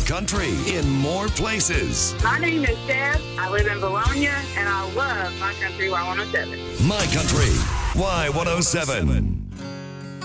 country in more places. My name is Deb. I live in Bologna, and I love My Country Y107. My Country Y107.